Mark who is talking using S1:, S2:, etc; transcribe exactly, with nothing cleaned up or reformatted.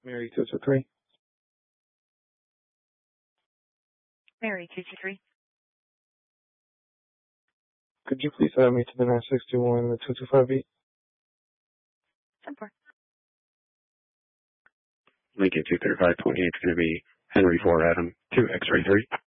S1: Mary two two three.
S2: Mary two two three.
S1: Could you please add me to the nine six two one, the two two five eight?
S2: ten four.
S3: Lincoln two thirty-five twenty-eight is going to be Henry four Adam two X-ray three.